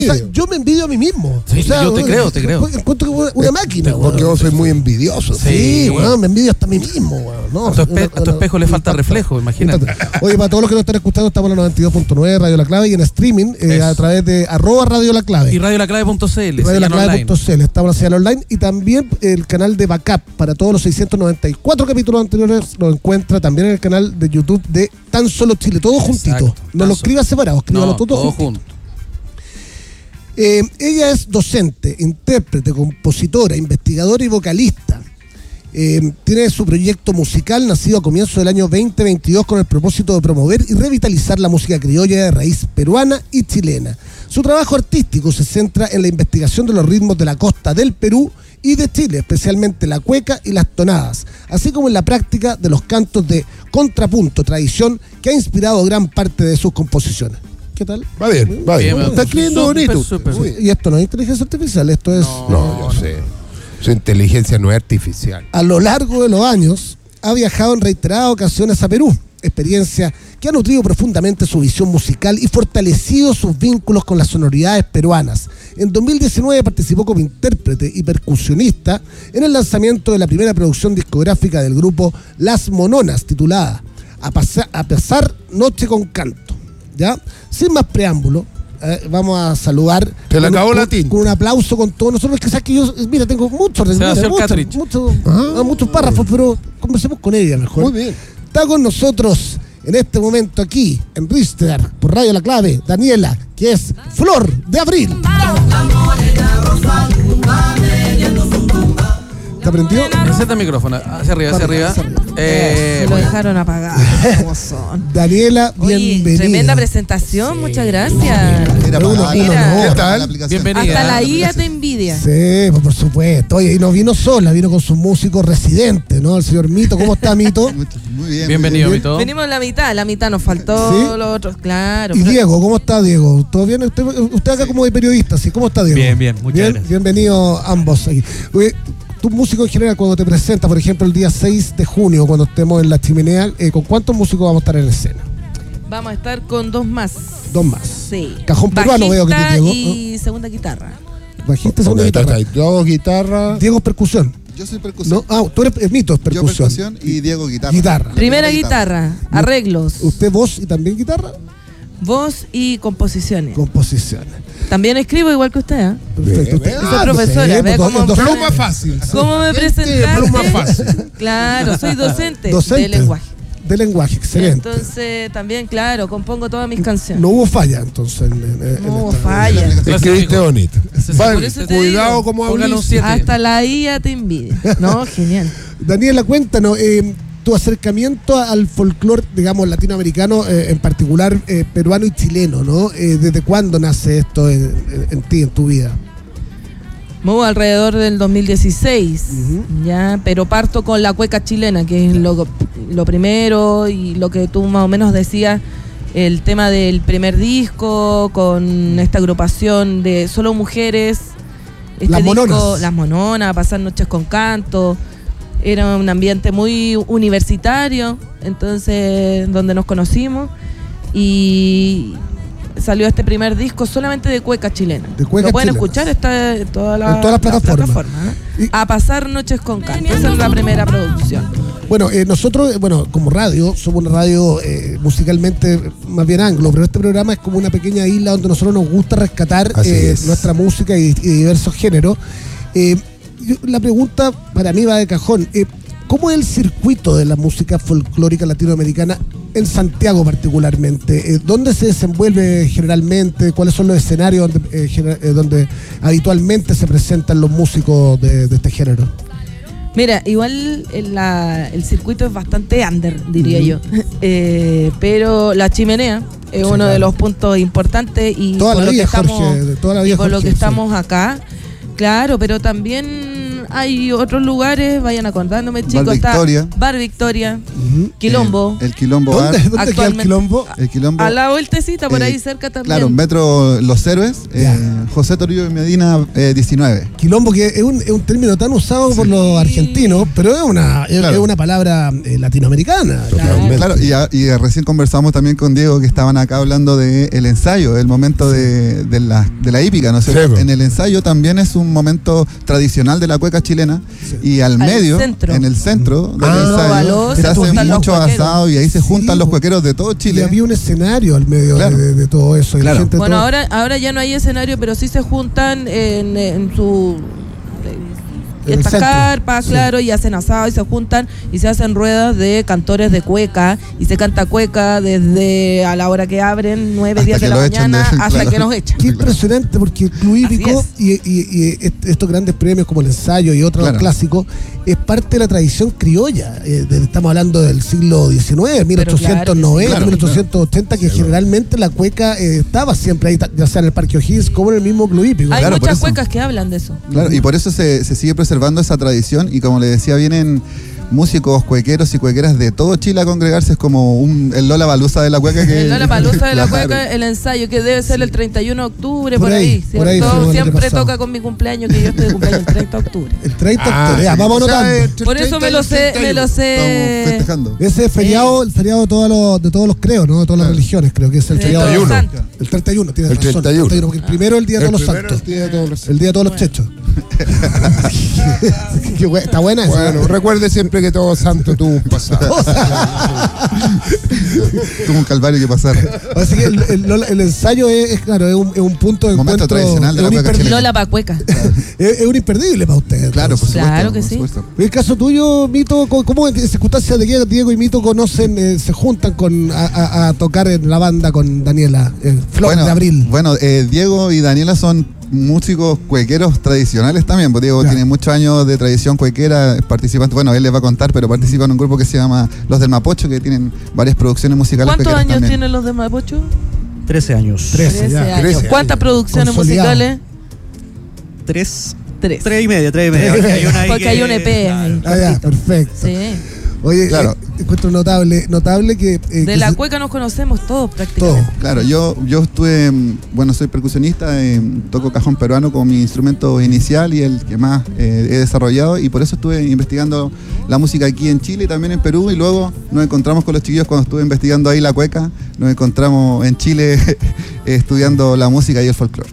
O sea, yo me envidio a mí mismo. Sí, o sea, yo te creo. Encuentro que una máquina. Porque vos sois muy envidioso. Sí, bueno, me envidio hasta a mí mismo. Bueno, no, a tu espejo le falta reflejo, imagínate. Oye, para todos los que nos están escuchando, estamos en la 92.9 Radio La Clave y en streaming a través de @Radio La Clave. Y radiolaclave.cl. Radiolaclave.cl. Estamos en la señal online y también el canal de Backup para todos los 694 capítulos anteriores lo encuentra también en el canal de YouTube de Tan Solo Chile. Todo juntito. No lo escribas separados, escríbalo todo junto. Ella es docente, intérprete, compositora, investigadora y vocalista. Tiene su proyecto musical nacido a comienzos del año 2022 con el propósito de promover y revitalizar la música criolla de raíz peruana y chilena. Su trabajo artístico se centra en la investigación de los ritmos de la costa del Perú y de Chile, especialmente la cueca y las tonadas, así como en la práctica de los cantos de contrapunto, tradición que ha inspirado gran parte de sus composiciones. ¿Qué tal? Va bien. Está escribiendo bonito. Y esto no es inteligencia artificial, esto es... No, yo sé. Su inteligencia no es artificial. A lo largo de los años ha viajado en reiteradas ocasiones a Perú, experiencia que ha nutrido profundamente su visión musical y fortalecido sus vínculos con las sonoridades peruanas. En 2019 participó como intérprete y percusionista en el lanzamiento de la primera producción discográfica del grupo Las Mononas, titulada A pasar noche con canto. ¿Ya? Sin más preámbulo, vamos a saludar. Te la acabó la tinta. Con un aplauso con todos nosotros, que sabes que yo, mira, tengo muchos párrafos, pero conversemos con ella mejor. Muy bien. Está con nosotros en este momento aquí, en Rister, por Radio La Clave, Daniela, que es Flor de Abril. ¿Te aprendió? Enciende el micrófono, hacia arriba. Se lo dejaron apagado. ¿Cómo son? Daniela, bienvenida. Tremenda presentación, muchas gracias. ¿Qué tal? Bienvenida. Hasta la IA te envidia. Sí, por supuesto. Oye, y no vino sola, vino con sus músicos residentes, ¿no? El señor Mito. ¿Cómo está, Mito? Muy bien. Bienvenido, Mito. Venimos la mitad nos faltó ¿Sí? los otros, claro. Y Diego, ¿cómo está Diego? ¿Todo bien? Usted acá como de periodista, ¿sí? ¿Cómo está Diego? Bien, muchas gracias. Bienvenido ambos aquí. Oye, tu músico en general, cuando te presentas, por ejemplo, el día 6 de junio, cuando estemos en La Chimenea, ¿con cuántos músicos vamos a estar en escena? Vamos a estar con dos más. Dos más. Sí. Cajón peruano veo que te Diego. Y segunda guitarra. Bajista, segunda guitarra. Dos guitarras. Diego es percusión. Yo soy percusión. No, tú eres Mito, es percusión. Yo percusión y Diego guitarra. Guitarra. Primera guitarra, arreglos. ¿Usted voz y también guitarra? Voz y composiciones. Composiciones. También escribo igual que usted, ¿eh? Perfecto. Soy profesora. Ve cómo Pluma fácil. ¿Cómo me presentaste? Pluma fácil. Claro, soy docente de lenguaje. Excelente. Entonces, también, claro, compongo todas mis canciones. No hubo falla, entonces. No hubo falla. Escribiste bonito. Por eso te Cuidado digo, como póngale un hablas. 7. hasta la IA te envidia. No, genial. Daniela, cuéntanos, tu acercamiento al folclore, digamos, latinoamericano, en particular peruano y chileno, ¿no? ¿Desde cuándo nace esto en ti, en tu vida? Muevo alrededor del 2016, ya, pero parto con la cueca chilena, que es lo primero y lo que tú más o menos decías, el tema del primer disco, con esta agrupación de solo mujeres. Las Mononas. Las Mononas, Pasar Noches con Canto. Era un ambiente muy universitario, entonces, donde nos conocimos, y salió este primer disco solamente de cueca chilena. De cueca lo pueden chilena. escuchar, está en todas las plataformas. ¿eh? A Pasar Noches con Canto, esa es la primera producción. Bueno, nosotros, como radio, somos una radio musicalmente más bien anglo, pero este programa es como una pequeña isla donde nosotros nos gusta rescatar nuestra música y diversos géneros. La pregunta para mí va de cajón. ¿Cómo es el circuito de la música folclórica latinoamericana en Santiago particularmente? ¿Dónde se desenvuelve generalmente? ¿Cuáles son los escenarios donde habitualmente se presentan los músicos de este género? Mira, igual el circuito es bastante under, diría yo. Pero La Chimenea es uno de los puntos importantes y toda la vida, Jorge, por lo que estamos acá. Claro, pero también hay otros lugares, vayan acordándome, chicos. Bar Victoria. Bar Victoria, Quilombo. El Quilombo ¿Dónde, Bar. ¿dónde queda el Quilombo? El Quilombo. A la vueltecita, por ahí cerca también. Claro, Metro Los Héroes, José Toribio y Medina 19. Quilombo, que es un término tan usado por los argentinos, pero es una palabra latinoamericana. Claro, y recién conversamos también con Diego, que estaban acá hablando del ensayo, el momento de la hípica, ¿no es cierto? Sí. En el ensayo también es un momento tradicional de la cueca chilena, y al medio, en el centro del ensayo, se hacen muchos asados y ahí se juntan los cuequeros de todo Chile. Y había un escenario al medio de todo eso. Y la gente bueno, ahora ya no hay escenario, pero sí se juntan en su... estas carpas, claro, y hacen asado y se juntan y se hacen ruedas de cantores de cueca y se canta cueca desde a la hora que abren, 9, 10 de la mañana hasta que nos echan. Qué impresionante, porque el Club Hípico y estos grandes premios como el ensayo y otros clásicos es parte de la tradición criolla. Estamos hablando del siglo XIX, 1890, 1880, que generalmente la cueca estaba siempre ahí, ya sea en el Parque O'Higgins como en el mismo Club Hípico. Hay muchas cuecas que hablan de eso. Claro, y por eso se sigue preservando esa tradición, y como le decía, vienen músicos, cuequeros y cuequeras de todo Chile a congregarse. Es como el Lollapalooza de la cueca. El Lollapalooza de la cueca, el ensayo que debe ser el 31 de octubre, por ahí, ¿cierto? Siempre toca con mi cumpleaños, que yo estoy de cumpleaños el 30 de octubre. El 30 de octubre, ya, vamos anotando. Por eso me lo sé. Estamos festejando. Ese es feriado, el feriado de todos los creos, ¿no? De todas las religiones, creo que es el feriado. El 31, tiene razón. 31. Porque el primero es el día de todos los santos. El día de todos los chechos. Está buena esa. Bueno, recuerde siempre que todo santo tuvo un pasado. Tuvo un calvario que pasar. Así que el ensayo es un punto de momento encuentro tradicional de la cueca chilena. Lollapacueca. Es un imperdible para ustedes. Claro, por supuesto. Claro que sí. En el caso tuyo, Mito, ¿cómo en circunstancias de que Diego y Mito se juntan a tocar en la banda con Daniela? Flor de Abril. Bueno, Diego y Daniela son músicos cuequeros tradicionales también, porque Diego tiene muchos años de tradición cuequera, participante, bueno, él les va a contar, pero participa en un grupo que se llama Los del Mapocho, que tienen varias producciones musicales. ¿Cuántos años también tienen Los del Mapocho? 13 años. 13 años. ¿Cuántas producciones musicales? 3 3 y media. Porque hay un EP. Perfecto. Sí. Oye, encuentro notable que... de la cueca nos conocemos todos prácticamente. Todo. Claro, yo estuve, soy percusionista, toco cajón peruano como mi instrumento inicial y el que más he desarrollado, y por eso estuve investigando la música aquí en Chile y también en Perú, y luego nos encontramos con los chiquillos cuando estuve investigando ahí la cueca, nos encontramos en Chile estudiando la música y el folclore.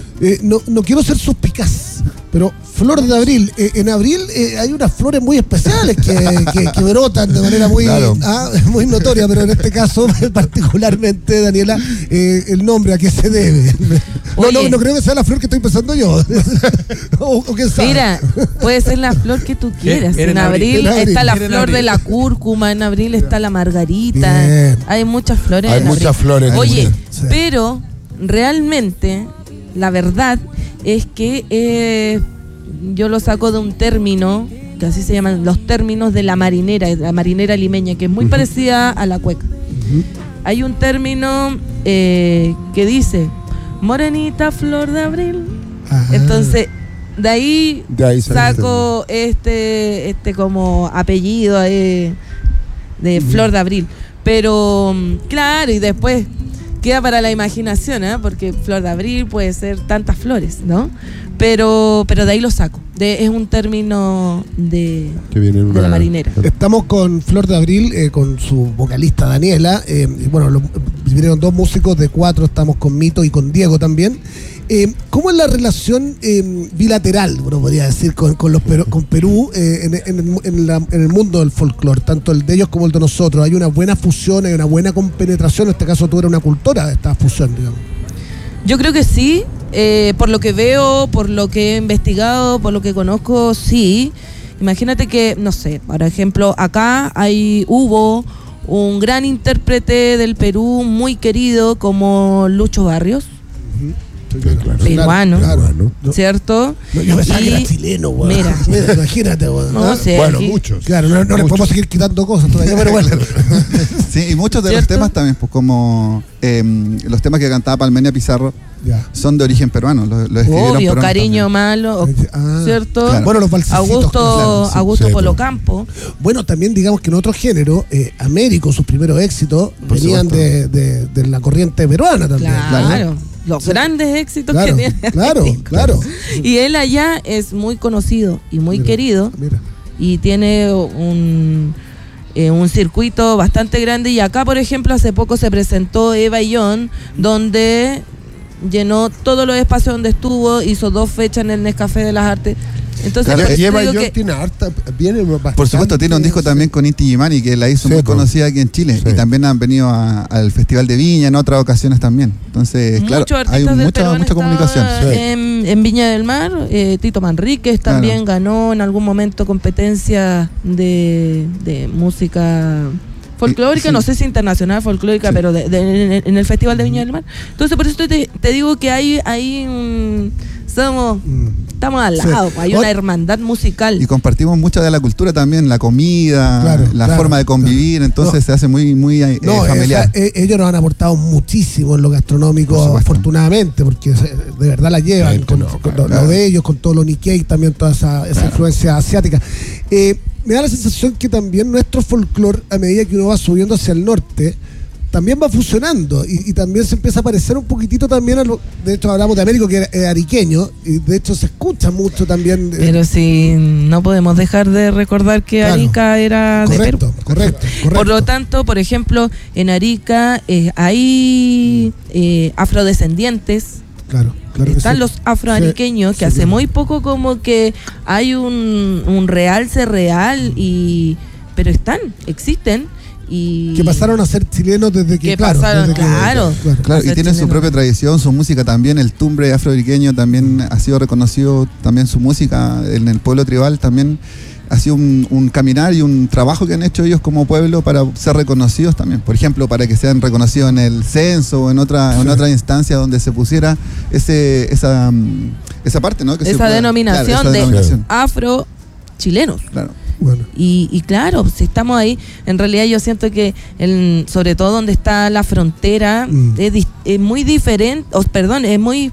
No quiero ser suspicaz, pero Flor de Abril, en abril hay unas flores muy especiales que brotan de manera muy notoria, pero en este caso particularmente, Daniela, el nombre, ¿a qué se debe? No creo que sea la flor que estoy pensando yo. o quién sabe. Mira, puede ser la flor que tú quieras. En abril está la flor de la cúrcuma, en abril está la margarita. Bien. Hay muchas flores. Hay muchas flores. Oye, pero realmente la verdad es que yo lo saco de un término, que así se llaman los términos de la marinera limeña, que es muy parecida a la cueca. Hay un término que dice, morenita flor de abril. Entonces, de ahí saco este como apellido de Flor de Abril. Pero, claro, y después queda para la imaginación, porque Flor de Abril puede ser tantas flores, ¿no? Pero de ahí lo saco. Es un término de la marinera. Estamos con Flor de Abril, con su vocalista Daniela. Vinieron 2 músicos de 4, estamos con Mito y con Diego también. ¿Cómo es la relación bilateral, uno podría decir, con Perú en el mundo del folclore, tanto el de ellos como el de nosotros? ¿Hay una buena fusión, hay una buena compenetración? En este caso tú eres una cultora de esta fusión, digamos. Yo creo que sí, por lo que veo, por lo que he investigado, por lo que conozco, sí. Imagínate que, no sé, por ejemplo, acá hubo un gran intérprete del Perú muy querido como Lucho Barrios. peruano, Claro. ¿cierto? No, yo pensaba que era chileno, weón. Mira. Imagínate, weón. No sé, Bueno, aquí- muchos. Claro, no le podemos seguir quitando cosas todavía, pero bueno. Sí, y muchos de los ¿Cierto? temas también, pues como los temas que cantaba Palmenia Pizarro Ya. son de origen peruano. Los escribieron Obvio, peruanos Cariño también. Malo, Ah, ¿cierto? claro. Bueno, los balsecitos. claro, sí, Augusto sí, Polocampo. Bueno, también digamos que en otro género, Américo, sus primeros éxitos Por venían supuesto. de la corriente peruana también. Claro. Los grandes éxitos Claro, que tiene. claro. Y él allá es muy conocido y muy Mira, querido. Mira. Y tiene un circuito bastante grande. Y acá, por ejemplo, hace poco se presentó Eva y John, donde llenó todos los espacios donde estuvo, hizo 2 fechas en el Nescafé de las Artes. Entonces, Claro, por eso Lleva digo John que- tiene harta, viene bastante. Por supuesto, tiene un disco también con Inti Gimani, que la hizo Sí, muy pues. conocida aquí en Chile. Sí. Y también han venido al Festival de Viña en otras ocasiones también. Entonces, claro, muchos hay artistas del mucha Perú han comunicación. estado Sí. en Viña del Mar. Tito Manríquez también ganó en algún momento competencia de música folclórica, Sí. no sé si internacional folclórica, Sí. pero en el Festival de Viña del Mar. Entonces, por eso te digo que hay estamos al Sí. lado, hay una hermandad musical. Y compartimos mucha de la cultura también, la comida, Claro, la claro, forma de convivir, entonces No. se hace muy No, familiar. ellos nos han aportado muchísimo en lo gastronómico, Por supuesto. afortunadamente, porque de verdad la llevan Gente, con, no, con claro. lo de ellos, con todo lo Nikkei, también toda esa influencia asiática. Me da la sensación que también nuestro folclore, a medida que uno va subiendo hacia el norte, también va fusionando y también se empieza a parecer un poquitito también a lo, de hecho hablamos de Américo, que es ariqueño, y de hecho se escucha mucho también. Pero si no podemos dejar de recordar que Claro. Arica era de Perú. correcto. Por lo tanto, por ejemplo, en Arica hay afrodescendientes. Claro que Están sí. los afroariqueños, Sí, que sí, hace claro. muy poco como que hay un realce real, pero existen. Y Que pasaron a ser chilenos desde que, Que claro, pasaron, desde que- claro. Claro, y ser tienen su chileno. propia tradición, su música también, el tumbre afroariqueño también ha sido reconocido, también su música en el pueblo tribal también ha sido un caminar y un trabajo que han hecho ellos como pueblo para ser reconocidos también. Por ejemplo, para que sean reconocidos en el censo o en otra instancia donde se pusiera esa parte, ¿no? Que se esa pueda- denominación claro, esa de denominación, afro-chilenos. claro. Bueno, Y claro, si estamos ahí, en realidad yo siento que sobre todo donde está la frontera es muy diferente, es muy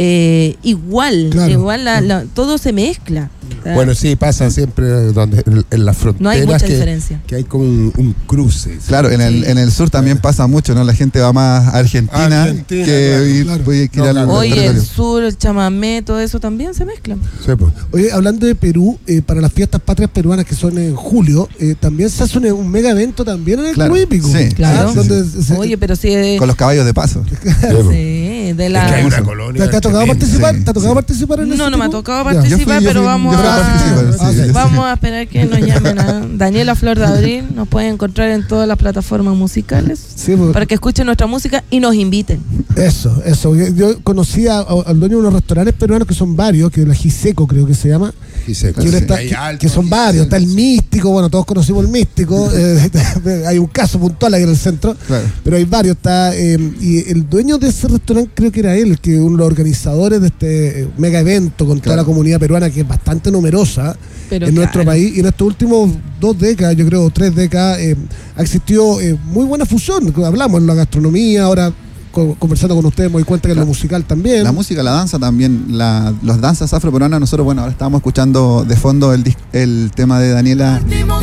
igual, Claro. igual todo se mezcla. O sea, Bueno, sí, pasa siempre donde en las fronteras. no hay mucha que, diferencia. que hay como un cruce. Claro, en el sur también pasa mucho, ¿no? La gente va más a Argentina, Argentina, que claro, ir, claro. puede ir No, al claro. Hoy el territorio. sur, el chamamé, todo eso también se mezcla. Sí, pues. oye, hablando de Perú, para las fiestas patrias peruanas que son en julio, también se hace un mega evento también en el Claro, Club Hípico. sí, Claro. Donde Oye, pero sí, Con los caballos de paso. Sí, pues. sí, de Es la... que hay una colonia. ¿Te ha tocado tremenda. participar? sí, ¿Te ha tocado sí. participar en ese No me ha tipo? tocado Ya. participar, Yo pero fui- vamos yo fui a a... participar, sí, sí. Vamos a esperar que nos llamen a Daniela Flor de Abril. Nos pueden encontrar en todas las plataformas musicales Sí, pues, para que escuchen nuestra música y nos inviten. eso. Yo conocí al dueño de unos restaurantes peruanos que son varios, que la Giseco creo que se llama. Y se- Que, uno está- hay que- alto, que son y varios, se- está el místico, bueno, todos conocimos el místico, hay un caso puntual ahí en el centro, Claro. pero hay varios, y el dueño de ese restaurante creo que era él, que uno de los organizadores de este mega evento con toda Claro. la comunidad peruana, que es bastante numerosa Pero en nuestro claro. país, y en estos últimos 2 décadas, yo creo 3 décadas, ha existido muy buena fusión, hablamos en la gastronomía, ahora conversando con ustedes me doy cuenta que en lo musical también. La música, la danza también, las danzas afroperuanas, nosotros, bueno, ahora estábamos escuchando de fondo el tema de Daniela,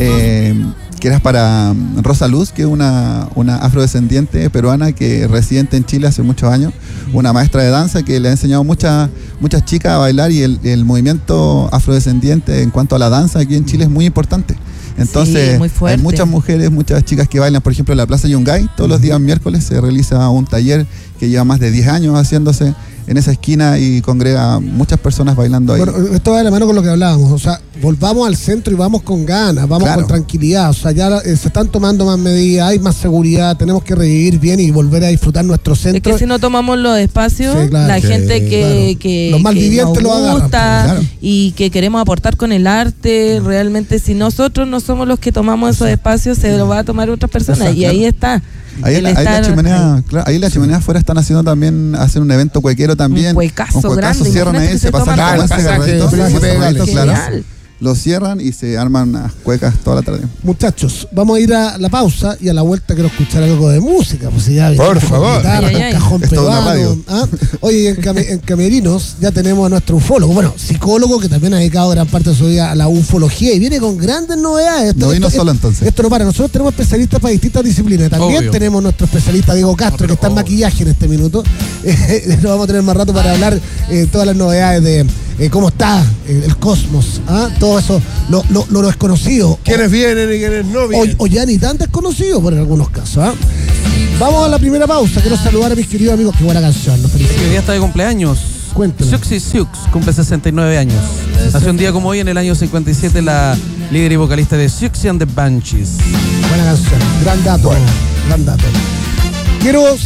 que era para Rosa Luz, que es una afrodescendiente peruana que residente en Chile hace muchos años, una maestra de danza que le ha enseñado muchas chicas a bailar, y el movimiento afrodescendiente en cuanto a la danza aquí en Chile es muy importante. Entonces, Sí, muy fuerte. hay muchas mujeres, muchas chicas que bailan, por ejemplo, en la Plaza Yungay, todos los días miércoles se realiza un taller que lleva más de 10 años haciéndose en esa esquina y congrega muchas personas bailando ahí. Bueno, esto va de la mano con lo que hablábamos, o sea, volvamos al centro y vamos con ganas, vamos Claro. con tranquilidad, o sea, ya se están tomando más medidas, hay más seguridad, tenemos que revivir bien y volver a disfrutar nuestro Es centro. que si no tomamos los espacios, Sí, claro. la Sí, gente claro. que Los malvivientes nos lo agarran, gusta pues, claro. y que queremos aportar con el arte, realmente si nosotros no somos los que tomamos esos espacios, se lo va a tomar otras personas. Exacto. Y ahí está. Ahí en la chimenea, claro, ahí en la chimenea afuera están haciendo también, hacen un evento cuequero también. Un cuecazo grande. Cierran ahí, se pasan como un cigarrito, claro. Genial. Lo cierran y se arman unas cuecas toda la tarde. Muchachos, vamos a ir a la pausa y a la vuelta quiero escuchar algo de música. Pues ya por favor. Guitarra, cajón peruano. ¿Ah? Oye, en Camerinos ya tenemos a nuestro ufólogo, bueno, psicólogo que también ha dedicado gran parte de su vida a la ufología y viene con grandes novedades. No vino solo entonces. Esto no para. Nosotros tenemos especialistas para distintas disciplinas. También Obvio. tenemos nuestro especialista Diego Castro, que está en maquillaje en este minuto. Lo vamos a tener más rato para hablar todas las novedades de cómo está el cosmos, todo eso, lo desconocido. ¿Quiénes vienen y quiénes no vienen? O ya ni tan desconocido por algunos casos. Vamos a la primera pausa. Quiero saludar a mis queridos amigos. Qué buena canción, los felicito. Hoy día está de cumpleaños. Cuéntame. Siouxsie Sioux cumple 69 años. Nació un día como hoy en el año 57 la líder y vocalista de Siouxsie and the Banshees. Buena canción. Gran dato. Gran dato. Quiero